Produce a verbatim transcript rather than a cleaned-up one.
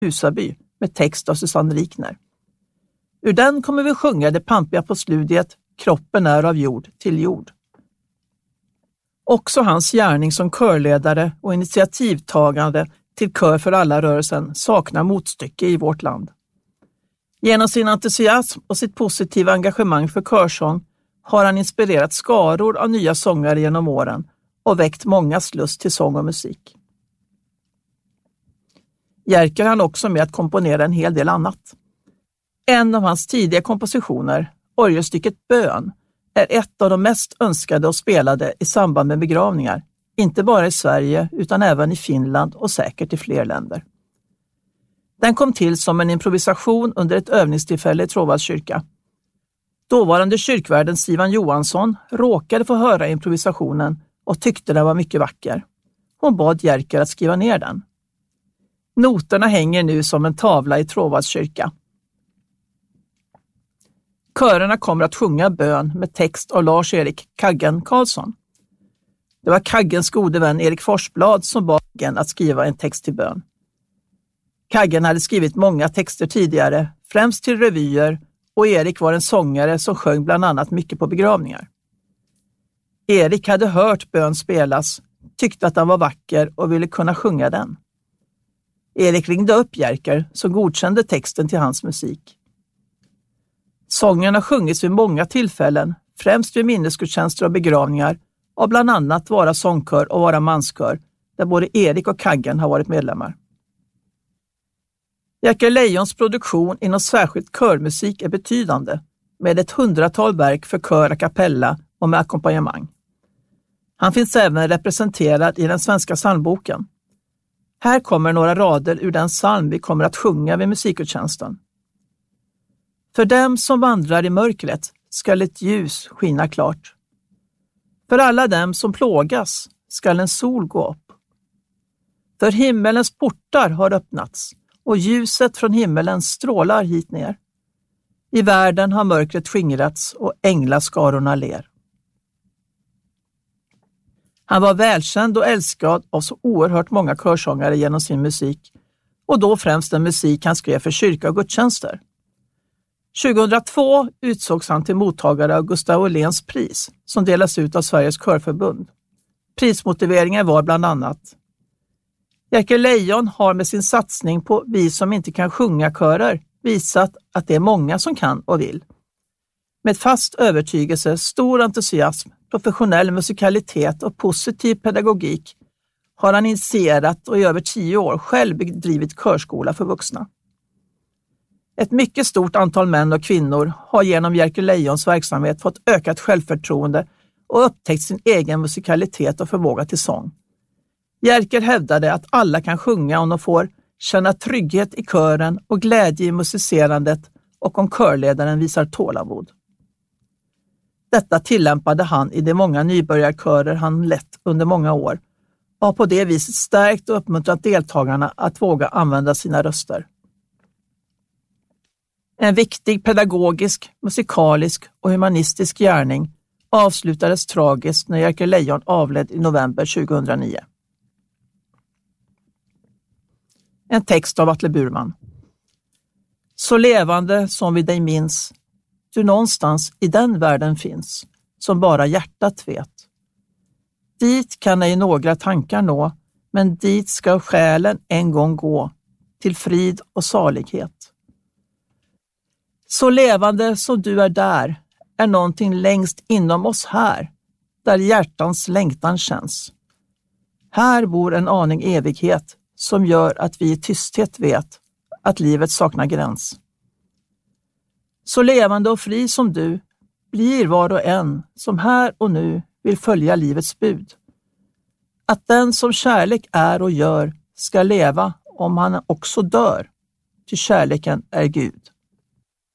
Husaby med text av Susanne Rikner. Ur den kommer vi sjunga det pampiga på sludiet Kroppen är av jord till jord. Också hans gärning som körledare och initiativtagande till Kör för alla-rörelsen saknar motstycke i vårt land. Genom sin entusiasm och sitt positiva engagemang för körsång har han inspirerat skaror av nya sångare genom åren och väckt mångas lust till sång och musik. Jerker han också med att komponera en hel del annat. En av hans tidiga kompositioner, orgelstycket Bön, är ett av de mest önskade och spelade i samband med begravningar, inte bara i Sverige utan även i Finland och säkert i fler länder. Den kom till som en improvisation under ett övningstillfälle i Tråvalds kyrka. Dåvarande kyrkvärden Sivan Johansson råkade få höra improvisationen och tyckte den var mycket vacker. Hon bad Jerker att skriva ner den. Noterna hänger nu som en tavla i Tråvalds kyrka. Körerna kommer att sjunga Bön med text av Lars-Erik Kaggen Karlsson. Det var Kaggens gode vän Erik Forsblad som bad Kaggen att skriva en text till Bön. Kaggen hade skrivit många texter tidigare, främst till revyer, och Erik var en sångare som sjöng bland annat mycket på begravningar. Erik hade hört Bön spelas, tyckte att den var vacker och ville kunna sjunga den. Erik ringde upp Jerker som godkände texten till hans musik. Sången har sjungits vid många tillfällen, främst vid minnesgudstjänster och begravningar, av bland annat Vara sångkör och Vara manskör, där både Erik och Kaggen har varit medlemmar. Jerker Lejons produktion inom särskilt körmusik är betydande, med ett hundratal verk för kör a cappella och med ackompanjemang. Han finns även representerad i den svenska psalmboken. Här kommer några rader ur den psalm vi kommer att sjunga vid musikgudstjänsten. För dem som vandrar i mörkret skall ett ljus skina klart. För alla dem som plågas skall en sol gå upp. För himmelens portar har öppnats och ljuset från himmelen strålar hit ner. I världen har mörkret skingrats och änglaskarorna ler. Han var välkänd och älskad av så oerhört många körsångare genom sin musik, och då främst den musik han skrev för kyrka och gudstjänster. tjugohundratvå utsågs han till mottagare av Gustav Åhléns pris som delas ut av Sveriges körförbund. Prismotiveringen var bland annat: Jerker Lejon har med sin satsning på Vi som inte kan sjunga körer visat att det är många som kan och vill. Med fast övertygelse, stor entusiasm, professionell musikalitet och positiv pedagogik har han initierat och i över tio år själv bedrivit körskola för vuxna. Ett mycket stort antal män och kvinnor har genom Jerker Lejons verksamhet fått ökat självförtroende och upptäckt sin egen musikalitet och förmåga till sång. Jerker hävdade att alla kan sjunga om de får känna trygghet i kören och glädje i musicerandet och om körledaren visar tålamod. Detta tillämpade han i de många nybörjarkörer han lett under många år och har på det viset stärkt och uppmuntrat deltagarna att våga använda sina röster. En viktig pedagogisk, musikalisk och humanistisk gärning avslutades tragiskt när Jerker Lejon avled i november tjugohundranio. En text av Atle Burman. Så levande som vi dig minns, du någonstans i den världen finns, som bara hjärtat vet. Dit kan ej några tankar nå, men dit ska själen en gång gå, till frid och salighet. Så levande som du är där, är någonting längst inom oss här, där hjärtans längtan känns. Här bor en aning evighet, som gör att vi i tysthet vet att livet saknar gräns. Så levande och fri som du blir var och en som här och nu vill följa livets bud. Att den som kärlek är och gör ska leva om han också dör, ty kärleken är Gud.